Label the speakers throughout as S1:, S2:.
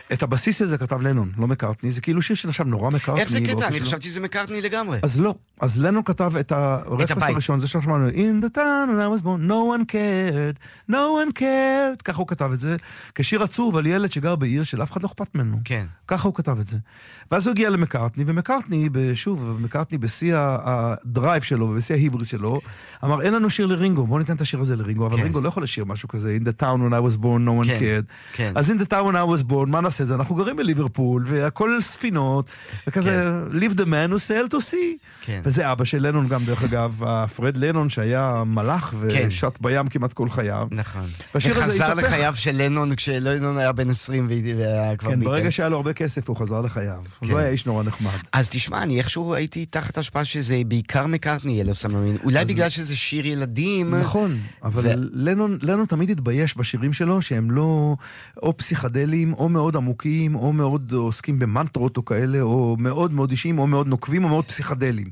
S1: את הבסיס הזה כתב לנון, לא מקארטני, זה כאילו שיר שנחשב נורא מקארטני.
S2: איך זה קטע? אני חשבתי שזה מקארטני לגמרי.
S1: אז לא, אז לנון כתב את הרפרנס הראשון, זה ששמענו, In the town when I was born, no one cared, no one cared, ככה הוא כתב את זה, כשיר עצוב על ילד שגר בעיר של אף אחד לא אכפת ממנו.
S2: כן.
S1: ככה הוא כתב את זה. ואז הוא הגיע למקארטני, ומקארטני, שוב, מקארטני בשיא הדרייב שלו, ובשיא ההיבריס שלו, אמר, אין לנו שיר לרינגו, בואו ניתן את השיר הזה לרינגו, אבל רינגו לא יכול לשיר משהו כזה, In the town when I was born, no one cared. אז In the town when I was born, מה נעשה את זה? אנחנו גרים בליברפול, והכל ספינות, וכזה, leave the man who sailed to sea. וזה אבא של לנון גם, דרך אגב, פרד לנון, שהיה מלאך, ושט בים כמעט כל חייו.
S2: נכון. וחזר לחייו של לנון, כשלנון היה בן 20, והיה כבר
S1: כן, ברגע שהיה לו הרבה כסף, הוא חזר לחייו. הוא לא היה איש נורא נחמד.
S2: אז תשמע, אני איכשהו הייתי תחת השפעה שזה בעיקר מקארטני, ילו סאמרין. אולי בגלל שזה שיר ילדים.
S1: נכון, אבל לנון תמיד התבייש בשירים שלו, שהם לא או פסיכדליים, או מאוד עמוקים, או מאוד עוסקים במנטרות או כאלה, או מאוד מאוד אישיים, או מאוד נוקבים, או מאוד פסיכדליים.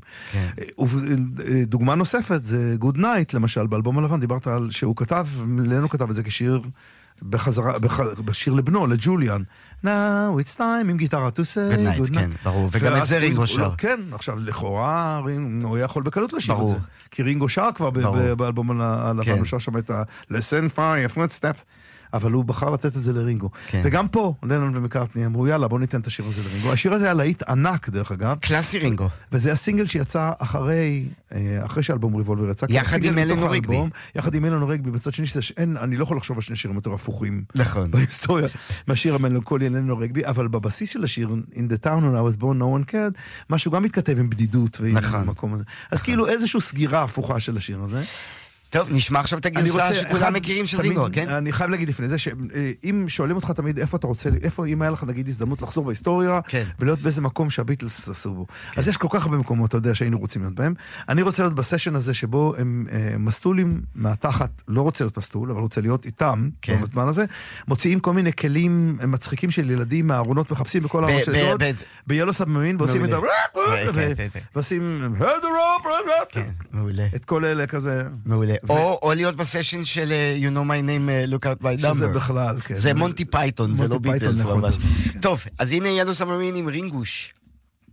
S1: דוגמה נוספת, זה Good Night, למשל, באלבום הלבן, דיברת על שהוא כתב, לנון כתב את זה כשיר בשיר לבנו, לג'וליאן. Now it's time, עם גיטרה to say
S2: Good night, כן, ברור. וגם את זה רינגו שר.
S1: כן, עכשיו, לכאורה, הוא יכול בקלות לשיר את זה. כי רינגו שר כבר באלבום הלבן, הוא שר שם את ה-Listen for your footsteps. אבל הוא בחר לתת את זה לרינגו. וגם פה, לנון ומקארטני אמרו, יאללה, בוא ניתן את השיר הזה לרינגו. השיר הזה היה להיט ענק, דרך אגב.
S2: קלאסי רינגו.
S1: וזה הסינגל שיצא אחרי שאלבום ריבולבר יצא.
S2: יחד עם אלנור ריגבי.
S1: יחד עם אלנור ריגבי, בצד שני, אני לא יכול לחשוב על שני שירים יותר הפוכים.
S2: נכון.
S1: בהיסטוריה, מהשיר המלנכולי אלנור ריגבי, אבל בבסיס של השיר, In the town when I was born, no one cared, משהו גם מתכתב עם בדידות ועם המקום הזה. אז כאילו איזושהי סגירה הפוכה של השיר הזה.
S2: טוב, נשמע עכשיו את הגרסה שכולם מכירים של רינגו, כן?
S1: אני חייב להגיד לפני זה, שאם שואלים אותך תמיד איפה אתה רוצה, איפה אם היה לך נגיד הזדמנות לחזור בהיסטוריה, ולהיות באיזה מקום שהביטלס עשו בו. אז יש כל כך הרבה מקומות, אתה יודע, שהיינו רוצים להיות בהם. אני רוצה להיות בסשן הזה, שבו הם מסטולים מהתחת, לא רוצה להיות מסטול, אבל רוצה להיות איתם, בזמן הזה, מוציאים כל מיני כלים מצחיקים של ילדים מהארונות, מחפשים בכל הרשתות, ב-Yellow Submarine, ועושים את ה... ועושים את כל אלה כזה.
S2: מעולה. או להיות בסשן של You know my name, look out my number.
S1: שזה בכלל, כן.
S2: זה מונטי פייתון, זה לא ביטלס. טוב, אז הנה ילו סאמרין עם רינגוש.